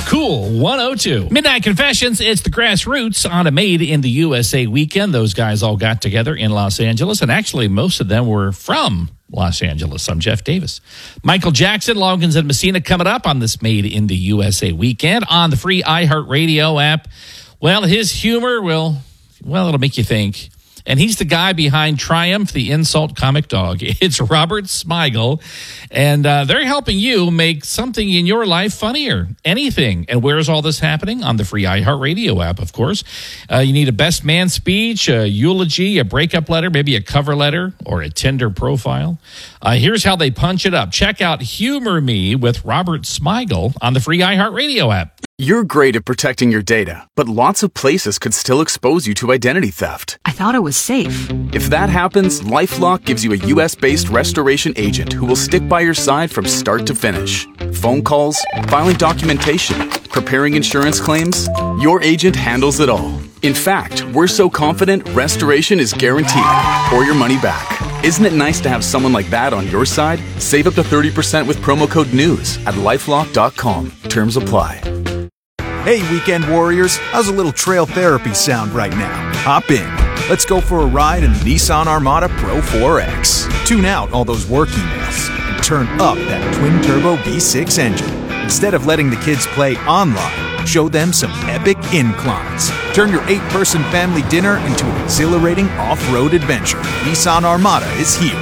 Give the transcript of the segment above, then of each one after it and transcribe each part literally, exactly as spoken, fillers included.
Cool one oh two. Midnight Confessions, it's the Grassroots on a Made in the U S A weekend. Those guys all got together in Los Angeles, and actually most of them were from Los Angeles. I'm Jeff Davis. Michael Jackson, Loggins, and Messina coming up on this Made in the U S A weekend on the free iHeartRadio app. Well, his humor will, well, it'll make you think. And he's the guy behind Triumph, the insult comic dog. It's Robert Smigel. And uh, they're helping you make something in your life funnier. Anything. And where's all this happening? On the free iHeartRadio app, of course. Uh, you need a best man speech, a eulogy, a breakup letter, maybe a cover letter, or a Tinder profile. Uh, here's how they punch it up. Check out Humor Me with Robert Smigel on the free iHeartRadio app. You're great at protecting your data, but lots of places could still expose you to identity theft. I thought it was safe. If that happens, LifeLock gives you a U S-based restoration agent who will stick by your side from start to finish. Phone calls, filing documentation, preparing insurance claims, your agent handles it all. In fact, we're so confident restoration is guaranteed or your money back. Isn't it nice to have someone like that on your side? Save up to thirty percent with promo code NEWS at lifelock dot com. Terms apply. Hey, weekend warriors, how's a little trail therapy sound right now? Hop in. Let's go for a ride in the Nissan Armada Pro four X. Tune out all those work emails and turn up that twin-turbo V six engine. Instead of letting the kids play online, show them some epic inclines. Turn your eight-person family dinner into an exhilarating off-road adventure. Nissan Armada is here.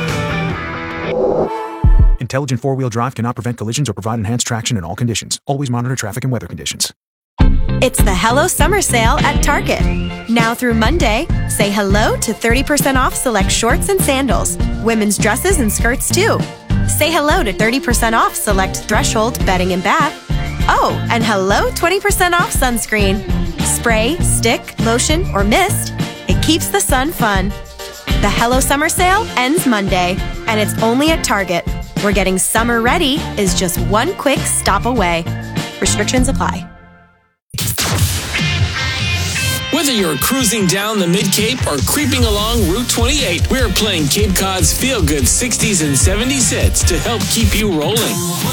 Intelligent four-wheel drive cannot prevent collisions or provide enhanced traction in all conditions. Always monitor traffic and weather conditions. It's the Hello Summer Sale at Target. Now through Monday, say hello to thirty percent off select shorts and sandals, women's dresses and skirts too. Say hello to thirty percent off select Threshold bedding and bath. Oh, and hello twenty percent off sunscreen. Spray, stick, lotion, or mist, it keeps the sun fun. The Hello Summer Sale ends Monday, and it's only at Target, where getting summer ready is just one quick stop away. Restrictions apply. Whether you're cruising down the Mid-Cape or creeping along Route twenty-eight, we're playing Cape Cod's feel-good sixties and seventies hits to help keep you rolling.